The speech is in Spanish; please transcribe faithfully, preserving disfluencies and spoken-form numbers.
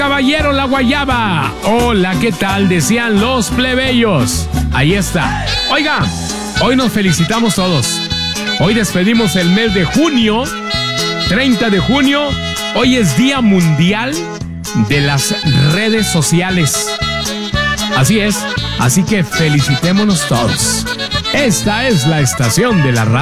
Caballero la guayaba. Hola, ¿qué tal? Decían los plebeyos. Ahí está. Oiga, hoy nos felicitamos todos. Hoy despedimos el mes de junio, treinta de junio. Hoy es Día Mundial de las Redes Sociales. Así es, así que felicitémonos todos. Esta es la estación de la radio.